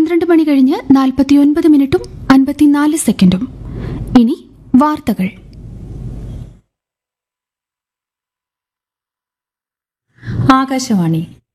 12 മണി കഴിഞ്ഞ് 49 മിനിറ്റും 54 സെക്കൻഡും. ഇനി വാർത്തകൾ. ആകാശവാണി